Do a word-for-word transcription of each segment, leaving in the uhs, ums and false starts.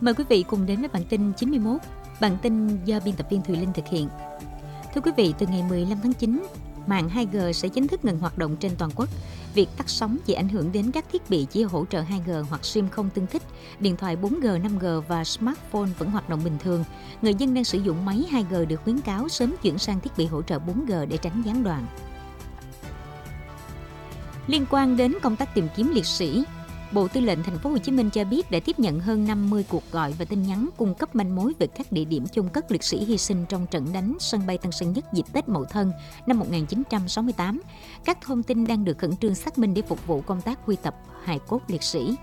Mời quý vị cùng đến với bản tin chín mươi mốt. Bản tin do biên tập viên Thùy Linh thực hiện. Thưa quý vị, từ ngày mười lăm tháng chín, mạng hai G sẽ chính thức ngừng hoạt động trên toàn quốc. Việc tắt sóng chỉ ảnh hưởng đến các thiết bị chỉ hỗ trợ hai G hoặc sim không tương thích. Điện thoại bốn G, năm G và smartphone vẫn hoạt động bình thường. Người dân đang sử dụng máy hai G được khuyến cáo sớm chuyển sang thiết bị hỗ trợ bốn G để tránh gián đoạn. Liên quan đến công tác tìm kiếm liệt sĩ, Bộ Tư lệnh Thành phố Hồ Chí Minh cho biết đã tiếp nhận hơn năm mươi cuộc gọi và tin nhắn cung cấp manh mối về các địa điểm chôn cất liệt sĩ hy sinh trong trận đánh sân bay Tân Sơn Nhất dịp Tết Mậu Thân năm một nghìn chín trăm sáu mươi tám. Các thông tin đang được khẩn trương xác minh để phục vụ công tác quy tập hài cốt liệt sĩ.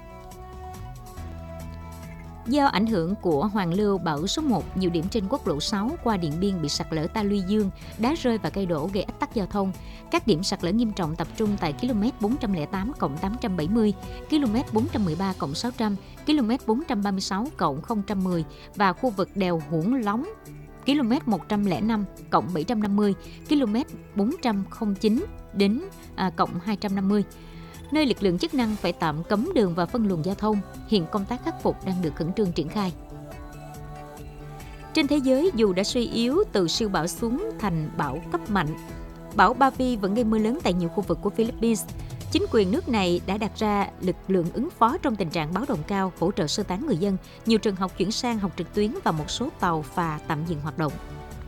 Do ảnh hưởng của hoàn lưu bão số một, nhiều điểm trên quốc lộ sáu qua Điện Biên bị sạt lở ta luy dương, đá rơi và cây đổ gây ách tắc giao thông. Các điểm sạt lở nghiêm trọng tập trung tại ki lô mét bốn trăm lẻ tám cộng tám trăm bảy mươi, ki lô mét bốn trăm mười ba cộng sáu trăm, ki lô mét bốn trăm ba mươi sáu cộng không một không và khu vực đèo Huổng Lóng, ki lô mét một trăm lẻ năm cộng bảy trăm năm mươi, ki lô mét bốn trăm lẻ chín đến à, cộng hai trăm năm mươi. Nơi lực lượng chức năng phải tạm cấm đường và phân luồng giao thông. Hiện công tác khắc phục đang được khẩn trương triển khai. Trên thế giới, dù đã suy yếu từ siêu bão xuống thành bão cấp mạnh, bão Bavi vẫn gây mưa lớn tại nhiều khu vực của Philippines. Chính quyền nước này đã đặt ra lực lượng ứng phó trong tình trạng báo động cao, hỗ trợ sơ tán người dân. Nhiều trường học chuyển sang học trực tuyến và một số tàu phà tạm dừng hoạt động.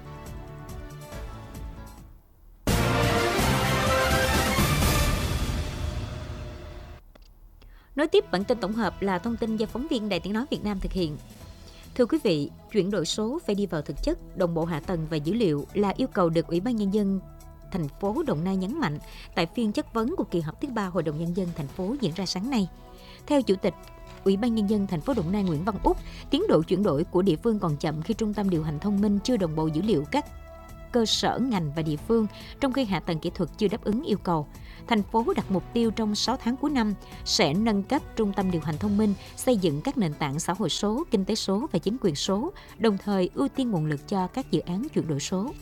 Nối tiếp bản tin tổng hợp là thông tin do phóng viên Đài Tiếng nói Việt Nam thực hiện. Thưa quý vị, chuyển đổi số phải đi vào thực chất, đồng bộ hạ tầng và dữ liệu là yêu cầu được Ủy ban Nhân dân thành phố Đồng Nai nhấn mạnh tại phiên chất vấn của kỳ họp thứ ba Hội đồng Nhân dân thành phố diễn ra sáng nay. Theo Chủ tịch Ủy ban Nhân dân thành phố Đồng Nai Nguyễn Văn Úc, tiến độ chuyển đổi của địa phương còn chậm khi trung tâm điều hành thông minh chưa đồng bộ dữ liệu các cơ sở ngành và địa phương, trong khi hạ tầng kỹ thuật chưa đáp ứng yêu cầu. Thành phố đặt mục tiêu trong sáu tháng cuối năm sẽ nâng cấp trung tâm điều hành thông minh, xây dựng các nền tảng xã hội số, kinh tế số và chính quyền số, đồng thời ưu tiên nguồn lực cho các dự án chuyển đổi số.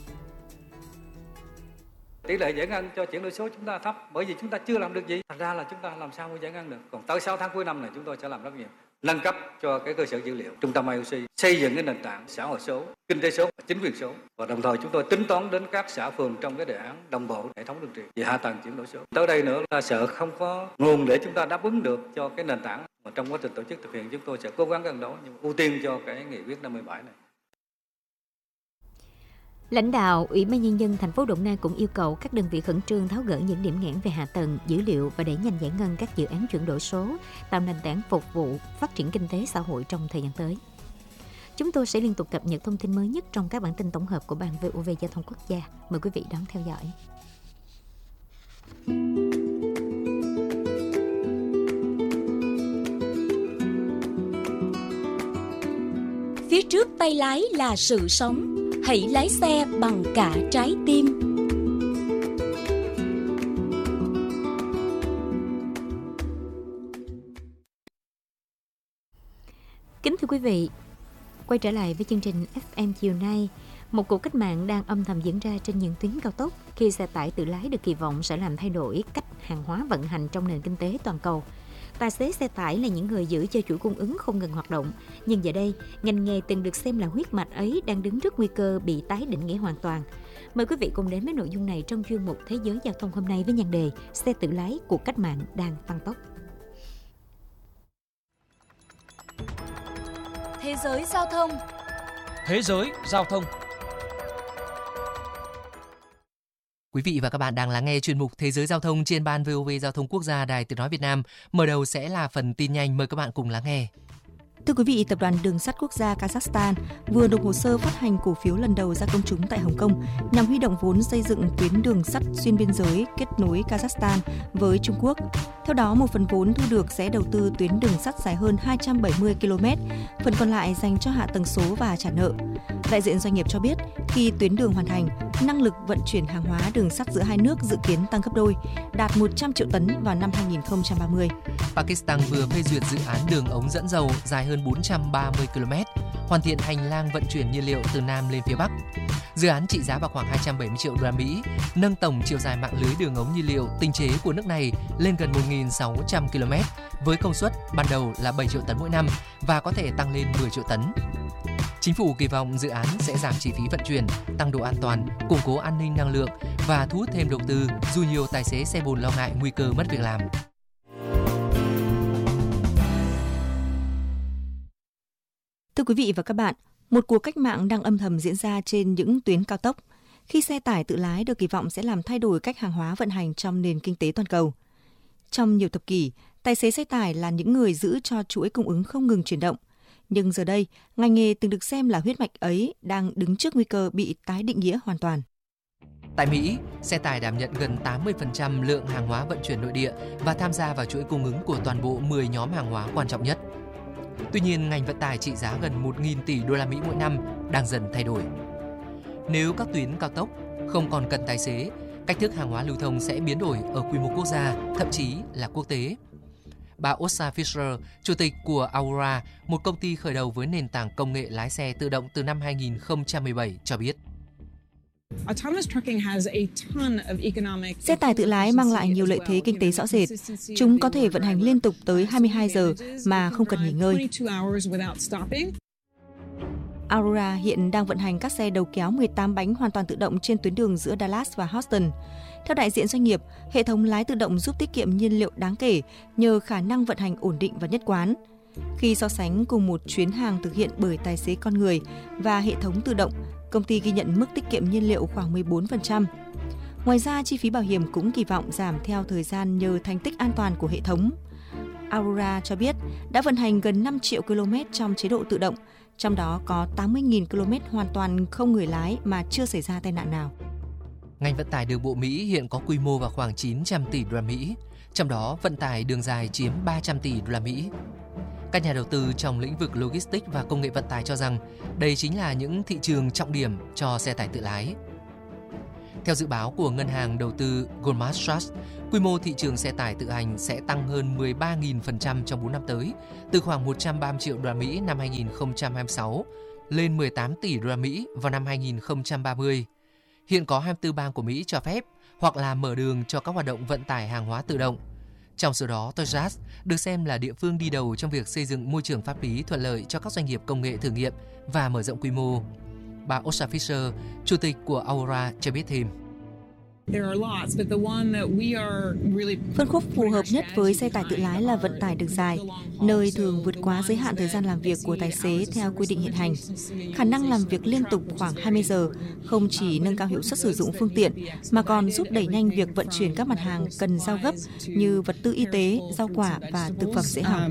Tỷ lệ giải ngân cho chuyển đổi số chúng ta thấp bởi vì chúng ta chưa làm được gì. Thật ra là chúng ta làm sao mới giải ngân được. Còn tới sáu tháng cuối năm này chúng tôi sẽ làm rất nhiều. Nâng cấp cho cái cơ sở dữ liệu, trung tâm i o xê, xây dựng cái nền tảng xã hội số, kinh tế số và chính quyền số. Và đồng thời chúng tôi tính toán đến các xã phường trong cái đề án đồng bộ hệ thống đường truyền về hạ tầng chuyển đổi số. Tới đây nữa là sợ không có nguồn để chúng ta đáp ứng được cho cái nền tảng. Mà trong quá trình tổ chức thực hiện chúng tôi sẽ cố gắng cân đối nhưng ưu tiên cho cái nghị quyết năm mươi bảy này. Lãnh đạo Ủy ban Nhân dân thành phố Đồng Nai cũng yêu cầu các đơn vị khẩn trương tháo gỡ những điểm nghẽn về hạ tầng, dữ liệu và đẩy nhanh giải ngân các dự án chuyển đổi số, tạo nền tảng phục vụ phát triển kinh tế xã hội trong thời gian tới. Chúng tôi sẽ liên tục cập nhật thông tin mới nhất trong các bản tin tổng hợp của Ban vê o vê Giao thông Quốc gia. Mời quý vị đón theo dõi. Phía trước tay lái là sự sống. Hãy lái xe bằng cả trái tim. Kính thưa quý vị, quay trở lại với chương trình ép em chiều nay. Một cuộc cách mạng đang âm thầm diễn ra trên những tuyến cao tốc khi xe tải tự lái được kỳ vọng sẽ làm thay đổi cách hàng hóa vận hành trong nền kinh tế toàn cầu. Tài xế xe tải là những người giữ cho chuỗi cung ứng không ngừng hoạt động. Nhưng giờ đây, ngành nghề từng được xem là huyết mạch ấy đang đứng trước nguy cơ bị tái định nghĩa hoàn toàn. Mời quý vị cùng đến với nội dung này trong chuyên mục Thế giới Giao thông hôm nay với nhan đề Xe tự lái, cuộc cách mạng đang tăng tốc. Thế giới giao thông. Thế giới giao thông. Quý vị và các bạn đang lắng nghe chuyên mục Thế giới Giao thông trên Ban vê o vê Giao thông Quốc gia Đài Tiếng nói Việt Nam. Mở đầu sẽ là phần tin nhanh, mời các bạn cùng lắng nghe. Thưa quý vị, Tập đoàn Đường sắt Quốc gia Kazakhstan vừa nộp hồ sơ phát hành cổ phiếu lần đầu ra công chúng tại Hồng Kông nhằm huy động vốn xây dựng tuyến đường sắt xuyên biên giới kết nối Kazakhstan với Trung Quốc. Theo đó, một phần vốn thu được sẽ đầu tư tuyến đường sắt dài hơn hai trăm bảy mươi ki lô mét, phần còn lại dành cho hạ tầng số và trả nợ. Đại diện doanh nghiệp cho biết, khi tuyến đường hoàn thành, năng lực vận chuyển hàng hóa đường sắt giữa hai nước dự kiến tăng gấp đôi, đạt một trăm triệu tấn vào năm hai nghìn không trăm ba mươi. Pakistan vừa phê duyệt dự án đường ống dẫn dầu dài hơn bốn trăm ba mươi ki lô mét, hoàn thiện hành lang vận chuyển nhiên liệu từ Nam lên phía Bắc. Dự án trị giá vào khoảng hai trăm bảy mươi triệu đô la Mỹ, nâng tổng chiều dài mạng lưới đường ống nhiên liệu tinh chế của nước này lên gần một nghìn sáu trăm ki lô mét, với công suất ban đầu là bảy triệu tấn mỗi năm và có thể tăng lên mười triệu tấn. Chính phủ kỳ vọng dự án sẽ giảm chi phí vận chuyển, tăng độ an toàn, củng cố an ninh năng lượng và thu hút thêm đầu tư, dù nhiều tài xế xe bồn lo ngại nguy cơ mất việc làm. Thưa quý vị và các bạn, một cuộc cách mạng đang âm thầm diễn ra trên những tuyến cao tốc, khi xe tải tự lái được kỳ vọng sẽ làm thay đổi cách hàng hóa vận hành trong nền kinh tế toàn cầu. Trong nhiều thập kỷ, tài xế xe tải là những người giữ cho chuỗi cung ứng không ngừng chuyển động. Nhưng giờ đây, ngành nghề từng được xem là huyết mạch ấy đang đứng trước nguy cơ bị tái định nghĩa hoàn toàn. Tại Mỹ, xe tải đảm nhận gần tám mươi phần trăm lượng hàng hóa vận chuyển nội địa và tham gia vào chuỗi cung ứng của toàn bộ mười nhóm hàng hóa quan trọng nhất. Tuy nhiên, ngành vận tải trị giá gần một nghìn tỷ đô la Mỹ mỗi năm đang dần thay đổi. Nếu các tuyến cao tốc không còn cần tài xế, cách thức hàng hóa lưu thông sẽ biến đổi ở quy mô quốc gia, thậm chí là quốc tế. Bà Åsa Fischer, chủ tịch của Aurora, một công ty khởi đầu với nền tảng công nghệ lái xe tự động từ năm hai nghìn không trăm mười bảy, cho biết. Xe tải tự lái mang lại nhiều lợi thế kinh tế rõ rệt. Chúng có thể vận hành liên tục tới hai mươi hai giờ mà không cần nghỉ ngơi. Aurora hiện đang vận hành các xe đầu kéo mười tám bánh hoàn toàn tự động trên tuyến đường giữa Dallas và Houston. Theo đại diện doanh nghiệp, hệ thống lái tự động giúp tiết kiệm nhiên liệu đáng kể nhờ khả năng vận hành ổn định và nhất quán. Khi so sánh cùng một chuyến hàng thực hiện bởi tài xế con người và hệ thống tự động, công ty ghi nhận mức tiết kiệm nhiên liệu khoảng mười bốn phần trăm. Ngoài ra, chi phí bảo hiểm cũng kỳ vọng giảm theo thời gian nhờ thành tích an toàn của hệ thống. Aurora cho biết đã vận hành gần năm triệu ki lô mét trong chế độ tự động, trong đó có tám mươi nghìn ki lô mét hoàn toàn không người lái mà chưa xảy ra tai nạn nào. Ngành vận tải đường bộ Mỹ hiện có quy mô vào khoảng chín trăm tỷ đô la Mỹ, trong đó vận tải đường dài chiếm ba trăm tỷ đô la Mỹ. Các nhà đầu tư trong lĩnh vực logistics và công nghệ vận tải cho rằng đây chính là những thị trường trọng điểm cho xe tải tự lái. Theo dự báo của ngân hàng đầu tư Goldman Sachs, quy mô thị trường xe tải tự hành sẽ tăng hơn mười ba nghìn phần trăm trong bốn năm tới, từ khoảng một trăm ba mươi triệu đô la Mỹ năm hai nghìn không trăm hai mươi sáu lên mười tám tỷ đô la Mỹ vào năm hai nghìn không trăm ba mươi. Hiện có hai mươi tư bang của Mỹ cho phép hoặc là mở đường cho các hoạt động vận tải hàng hóa tự động. Trong số đó, Texas được xem là địa phương đi đầu trong việc xây dựng môi trường pháp lý thuận lợi cho các doanh nghiệp công nghệ thử nghiệm và mở rộng quy mô. Bà Åsa Fischer, chủ tịch của Aurora, cho biết thêm. Phân khúc phù hợp nhất với xe tải tự lái là vận tải đường dài, nơi thường vượt quá giới hạn thời gian làm việc của tài xế theo quy định hiện hành. Khả năng làm việc liên tục khoảng hai mươi giờ không chỉ nâng cao hiệu suất sử dụng phương tiện, mà còn giúp đẩy nhanh việc vận chuyển các mặt hàng cần giao gấp như vật tư y tế, rau quả và thực phẩm dễ hỏng.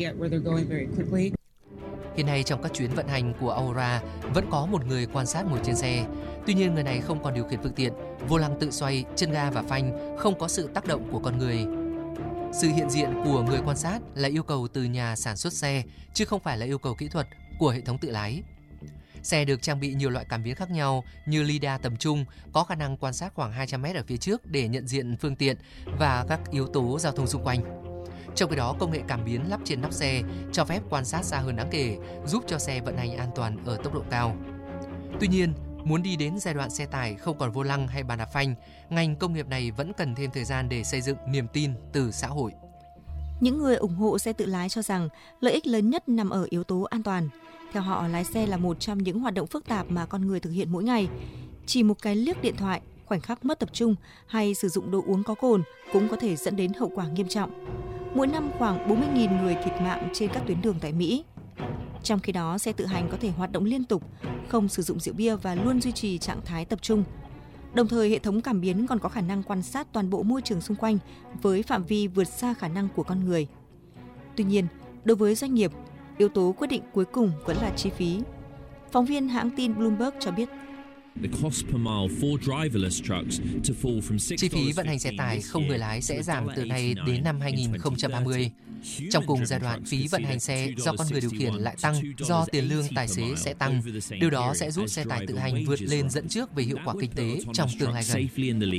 Hiện nay trong các chuyến vận hành của Aurora vẫn có một người quan sát ngồi trên xe. Tuy nhiên người này không còn điều khiển phương tiện, vô lăng tự xoay, chân ga và phanh không có sự tác động của con người. Sự hiện diện của người quan sát là yêu cầu từ nhà sản xuất xe, chứ không phải là yêu cầu kỹ thuật của hệ thống tự lái. Xe được trang bị nhiều loại cảm biến khác nhau như lidar tầm trung, có khả năng quan sát khoảng hai trăm mét ở phía trước để nhận diện phương tiện và các yếu tố giao thông xung quanh. Trong khi đó, công nghệ cảm biến lắp trên nóc xe cho phép quan sát xa hơn đáng kể, giúp cho xe vận hành an toàn ở tốc độ cao. Tuy nhiên, muốn đi đến giai đoạn xe tải không còn vô lăng hay bàn đạp phanh, ngành công nghiệp này vẫn cần thêm thời gian để xây dựng niềm tin từ xã hội. Những người ủng hộ xe tự lái cho rằng lợi ích lớn nhất nằm ở yếu tố an toàn. Theo họ, lái xe là một trong những hoạt động phức tạp mà con người thực hiện mỗi ngày. Chỉ một cái liếc điện thoại, khoảnh khắc mất tập trung hay sử dụng đồ uống có cồn cũng có thể dẫn đến hậu quả nghiêm trọng. Mỗi năm khoảng bốn mươi nghìn người thiệt mạng trên các tuyến đường tại Mỹ. Trong khi đó, xe tự hành có thể hoạt động liên tục, không sử dụng rượu bia và luôn duy trì trạng thái tập trung. Đồng thời, hệ thống cảm biến còn có khả năng quan sát toàn bộ môi trường xung quanh với phạm vi vượt xa khả năng của con người. Tuy nhiên, đối với doanh nghiệp, yếu tố quyết định cuối cùng vẫn là chi phí. Phóng viên hãng tin Bloomberg cho biết, chi phí vận hành xe tải không người lái sẽ giảm từ nay đến năm hai nghìn không trăm ba mươi. Trong cùng giai đoạn, phí vận hành xe do con người điều khiển lại tăng do tiền lương tài xế sẽ tăng. Điều đó sẽ giúp xe tải tự hành vượt lên dẫn trước về hiệu quả kinh tế trong tương lai gần.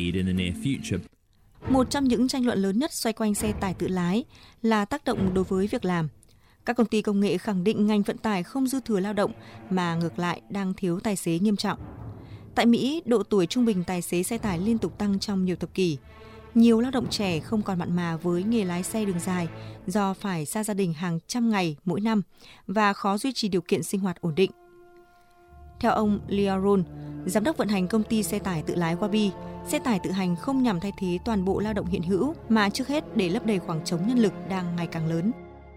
Một trong những tranh luận lớn nhất xoay quanh xe tải tự lái là tác động đối với việc làm. Các công ty công nghệ khẳng định ngành vận tải không dư thừa lao động mà ngược lại đang thiếu tài xế nghiêm trọng. Tại Mỹ, độ tuổi trung bình tài xế xe tải liên tục tăng trong nhiều thập kỷ. Nhiều lao động trẻ không còn mặn mà với nghề lái xe đường dài do phải xa gia đình hàng trăm ngày mỗi năm và khó duy trì điều kiện sinh hoạt ổn định. Theo ông Leo Roon, giám đốc vận hành công ty xe tải tự lái Wabi, xe tải tự hành không nhằm thay thế toàn bộ lao động hiện hữu mà trước hết để lấp đầy khoảng trống nhân lực đang ngày càng lớn.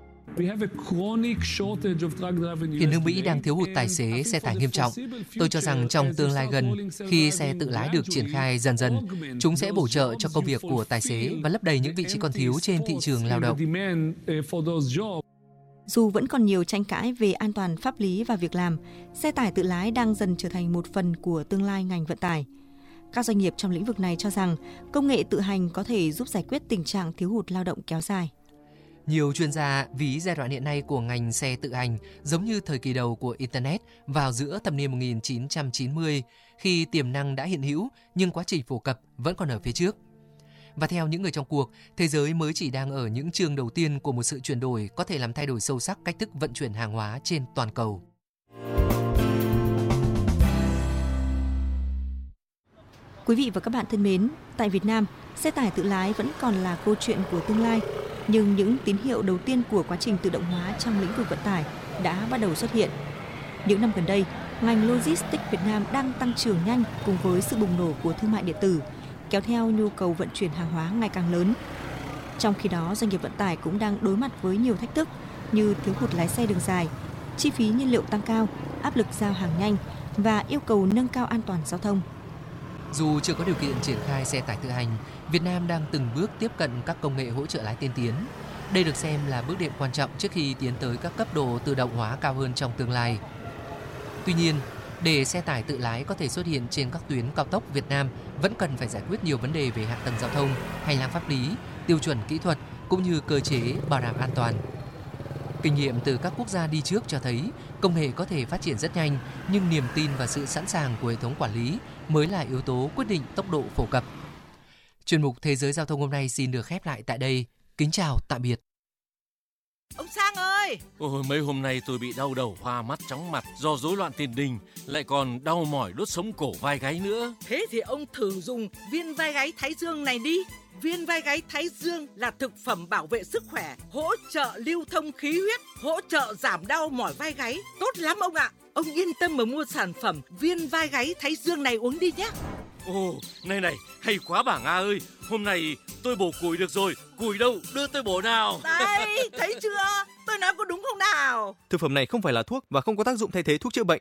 Hiện nước Mỹ đang thiếu hụt tài xế xe tải nghiêm trọng. Tôi cho rằng trong tương lai gần, khi xe tự lái được triển khai dần dần, chúng sẽ bổ trợ cho công việc của tài xế và lấp đầy những vị trí còn thiếu trên thị trường lao động. Dù vẫn còn nhiều tranh cãi về an toàn pháp lý và việc làm, xe tải tự lái đang dần trở thành một phần của tương lai ngành vận tải. Các doanh nghiệp trong lĩnh vực này cho rằng công nghệ tự hành có thể giúp giải quyết tình trạng thiếu hụt lao động kéo dài. Nhiều chuyên gia ví giai đoạn hiện nay của ngành xe tự hành giống như thời kỳ đầu của Internet vào giữa thập niên một nghìn chín trăm chín mươi, khi tiềm năng đã hiện hữu nhưng quá trình phổ cập vẫn còn ở phía trước. Và theo những người trong cuộc, thế giới mới chỉ đang ở những chương đầu tiên của một sự chuyển đổi có thể làm thay đổi sâu sắc cách thức vận chuyển hàng hóa trên toàn cầu. Quý vị và các bạn thân mến, tại Việt Nam, xe tải tự lái vẫn còn là câu chuyện của tương lai, nhưng những tín hiệu đầu tiên của quá trình tự động hóa trong lĩnh vực vận tải đã bắt đầu xuất hiện. Những năm gần đây, ngành logistics Việt Nam đang tăng trưởng nhanh cùng với sự bùng nổ của thương mại điện tử, kéo theo nhu cầu vận chuyển hàng hóa ngày càng lớn. Trong khi đó, doanh nghiệp vận tải cũng đang đối mặt với nhiều thách thức như thiếu hụt lái xe đường dài, chi phí nhiên liệu tăng cao, áp lực giao hàng nhanh và yêu cầu nâng cao an toàn giao thông. Dù chưa có điều kiện triển khai xe tải tự hành, Việt Nam đang từng bước tiếp cận các công nghệ hỗ trợ lái tiên tiến. Đây được xem là bước đệm quan trọng trước khi tiến tới các cấp độ tự động hóa cao hơn trong tương lai. Tuy nhiên, để xe tải tự lái có thể xuất hiện trên các tuyến cao tốc Việt Nam vẫn cần phải giải quyết nhiều vấn đề về hạ tầng giao thông, hành lang pháp lý, tiêu chuẩn kỹ thuật cũng như cơ chế bảo đảm an toàn. Kinh nghiệm từ các quốc gia đi trước cho thấy công nghệ có thể phát triển rất nhanh, nhưng niềm tin và sự sẵn sàng của hệ thống quản lý mới là yếu tố quyết định tốc độ phổ cập. Chuyên mục Thế giới Giao thông hôm nay xin được khép lại tại đây. Kính chào, tạm biệt. Ông Sang ơi! Ôi, mấy hôm nay tôi bị đau đầu, hoa mắt, chóng mặt do rối loạn tiền đình, lại còn đau mỏi đốt sống cổ vai gáy nữa. Thế thì ông thử dùng viên vai gáy Thái Dương này đi. Viên vai gáy Thái Dương là thực phẩm bảo vệ sức khỏe, hỗ trợ lưu thông khí huyết, hỗ trợ giảm đau mỏi vai gáy. Tốt lắm ông ạ! Ông yên tâm mà mua sản phẩm viên vai gáy Thái Dương này uống đi nhé. Ồ, này này, hay quá bà Nga ơi. Hôm nay tôi bổ củi được rồi. Củi đâu, đưa tôi bổ nào. Đây, thấy chưa? Tôi nói có đúng không nào? Thực phẩm này không phải là thuốc và không có tác dụng thay thế thuốc chữa bệnh.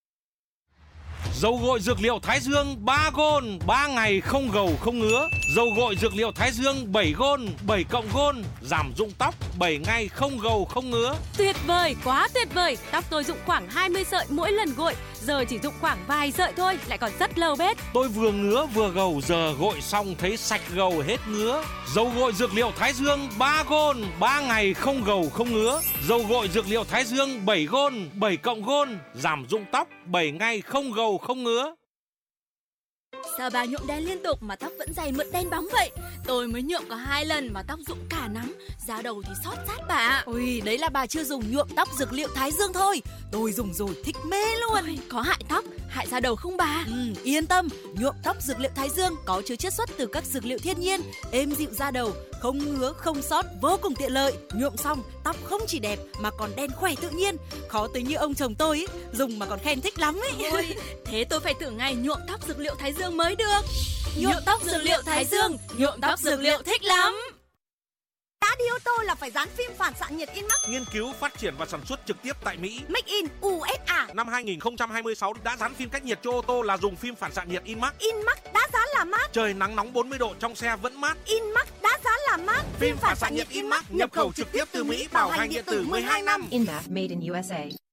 Dầu gội dược liệu Thái Dương ba gôn, ba ngày không gầu không ngứa. Dầu gội dược liệu Thái Dương bảy gôn, bảy cộng gôn, giảm rụng tóc, bảy ngày không gầu không ngứa. Tuyệt vời, quá tuyệt vời. Tóc tôi rụng khoảng hai mươi sợi mỗi lần gội, giờ chỉ rụng khoảng vài sợi thôi, lại còn rất lâu bết. Tôi vừa ngứa vừa gầu, giờ gội xong thấy sạch gầu hết ngứa. Dầu gội dược liệu Thái Dương ba gôn, ba ngày không gầu không ngứa. Dầu gội dược liệu Thái Dương bảy gôn, bảy cộng gôn, giảm rụng tóc, bảy ngày không gầu không ngứa. Sao bà nhuộm đen liên tục mà tóc vẫn dày mượt đen bóng vậy? Tôi mới nhuộm có hai lần mà tóc rụng cả nắm, da đầu thì xót rát bà. Ôi, đấy là bà chưa dùng nhuộm tóc dược liệu Thái Dương thôi. Tôi dùng rồi thích mê luôn. Ôi, có hại tóc, hại da đầu không bà? Ừ, yên tâm, nhuộm tóc dược liệu Thái Dương có chứa chiết xuất từ các dược liệu thiên nhiên, êm dịu da đầu, không ngứa, không xót, vô cùng tiện lợi. Nhuộm xong, tóc không chỉ đẹp mà còn đen khỏe tự nhiên. Khó tính như ông chồng tôi ý, dùng mà còn khen thích lắm ấy. Ôi, thế tôi phải thử ngày nhuộm tóc dược liệu Thái Dương mới được. Nhuộm tóc dược liệu Thái Dương, nhuộm tóc dược liệu thích lắm. Đã đi ô tô là phải dán phim phản xạ nhiệt Inmax. Nghiên cứu, phát triển và sản xuất trực tiếp tại Mỹ. Make in u ét a. Năm hai nghìn không trăm hai mươi sáu đã dán phim cách nhiệt cho ô tô là dùng phim phản xạ nhiệt Inmax. Inmax đã dán là mát. Trời nắng nóng bốn mươi độ trong xe vẫn mát. Inmax đã dán là mát. Phim phản xạ nhiệt Inmax nhập khẩu trực tiếp từ Mỹ, bảo hành điện tử mười hai năm. Inmax made in u ét a.